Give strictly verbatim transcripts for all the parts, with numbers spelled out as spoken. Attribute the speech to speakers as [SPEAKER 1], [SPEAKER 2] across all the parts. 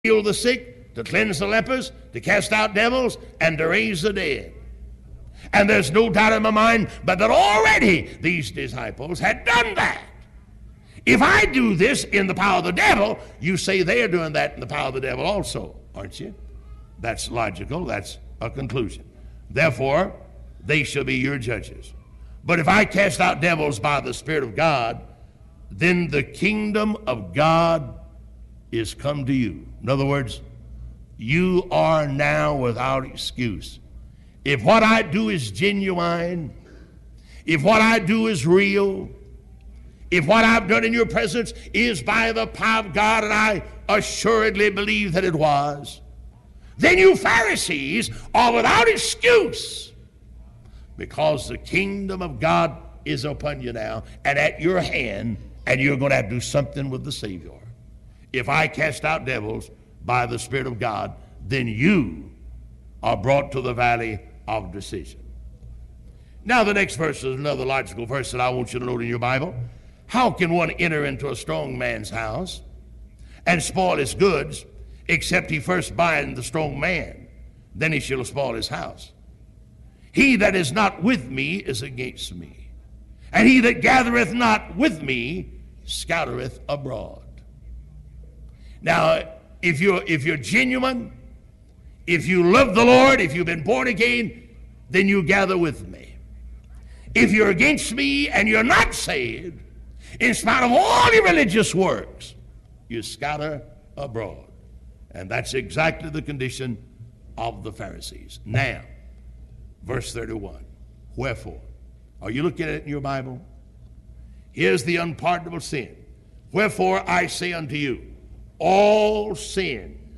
[SPEAKER 1] heal the sick, to cleanse the lepers, to cast out devils, and to raise the dead. And there's no doubt in my mind but that already these disciples had done that. If I do this in the power of the devil, you say they are doing that in the power of the devil also, aren't you? That's logical. That's a conclusion. Therefore, they shall be your judges. But if I cast out devils by the Spirit of God, then the kingdom of God is come to you. In other words, you are now without excuse. If what I do is genuine, if what I do is real, if what I've done in your presence is by the power of God, and I assuredly believe that it was, then you Pharisees are without excuse, because the kingdom of God is upon you now and at your hand, and you're going to have to do something with the Savior. If I cast out devils by the Spirit of God, then you are brought to the valley of decision. Now the next verse is another logical verse that I want you to note in your Bible. How can one enter into a strong man's house and spoil his goods, except he first bind the strong man? Then he shall spoil his house. He that is not with me is against me, and he that gathereth not with me scattereth abroad. Now, if you're, if you're genuine, if you love the Lord, if you've been born again, then you gather with me. If you're against me and you're not saved, in spite of all your religious works, you scatter abroad. And that's exactly the condition of the Pharisees. Now, verse thirty-one. Wherefore? Are you looking at it in your Bible? Here's the unpardonable sin. Wherefore I say unto you, all sins,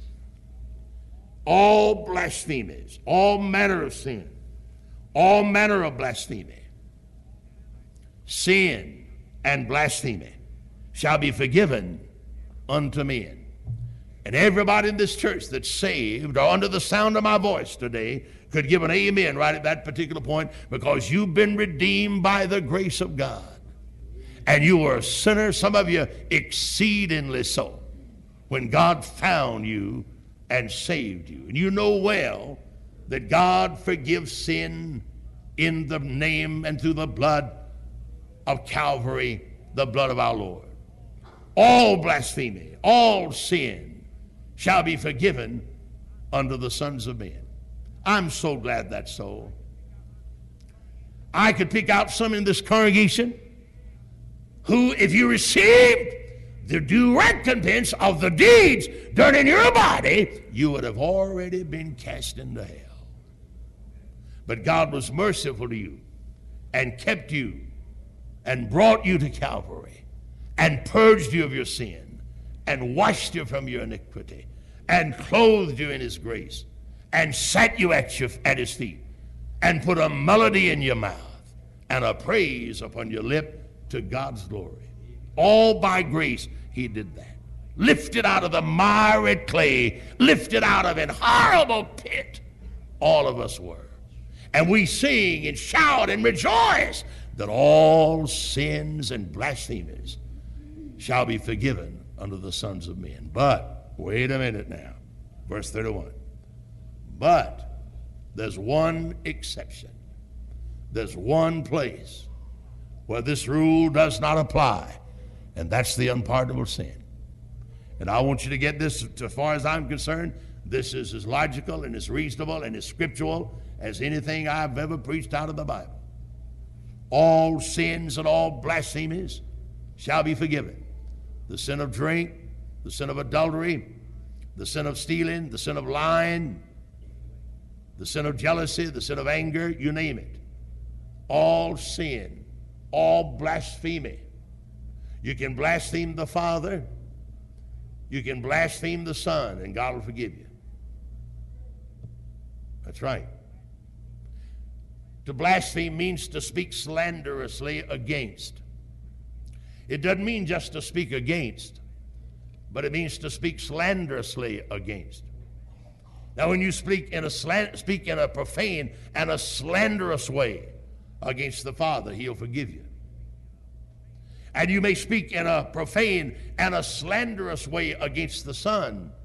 [SPEAKER 1] all blasphemies, all manner of sin, all manner of blasphemy, sin and blasphemy shall be forgiven unto men. And everybody in this church that's saved or under the sound of my voice today could give an amen right at that particular point, because you've been redeemed by the grace of God. And you were a sinner, some of you exceedingly so, when God found you and saved you. And you know well that God forgives sin in the name and through the blood of Calvary, the blood of our Lord. All blasphemy, all sin shall be forgiven unto the sons of men. I'm so glad that's so. I could pick out some in this congregation who, if you received the due recompense of the deeds done in your body, you would have already been cast into hell. But God was merciful to you and kept you and brought you to Calvary and purged you of your sin and washed you from your iniquity and clothed you in his grace and sat you at, your, at his feet and put a melody in your mouth and a praise upon your lip to God's glory. All by grace he did that. Lifted out of the miry clay, lifted out of an horrible pit, all of us were. And we sing and shout and rejoice that all sins and blasphemies shall be forgiven unto the sons of men. But, wait a minute now, verse thirty-one. But there's one exception. There's one place where this rule does not apply, and that's the unpardonable sin. And I want you to get this, as far as I'm concerned, this is as logical and as reasonable and as scriptural as anything I've ever preached out of the Bible. All sins and all blasphemies shall be forgiven. The sin of drink, the sin of adultery, the sin of stealing, the sin of lying, the sin of jealousy, the sin of anger, you name it. All sin, all blasphemy. You can blaspheme the Father, you can blaspheme the Son, and God will forgive you. That's right. To blaspheme means to speak slanderously against. It doesn't mean just to speak against, but it means to speak slanderously against. Now, when you speak in a slant, speak in a profane and a slanderous way against the Father, he'll forgive you. And you may speak in a profane and a slanderous way against the Son,